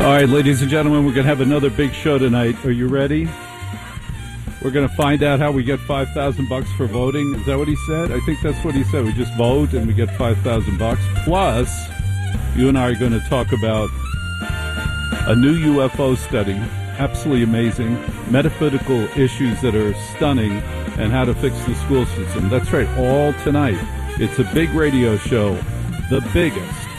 All right, ladies and gentlemen, we're going to have another big show tonight. Are you ready? We're going to find out how we get $5,000 for voting. Is that what he said? I think that's what he said. We just vote and we get $5,000. Plus, you and I are going to talk about a new UFO study, absolutely amazing, metaphysical issues that are stunning, and how to fix the school system. That's right, all tonight. It's a big radio show, the biggest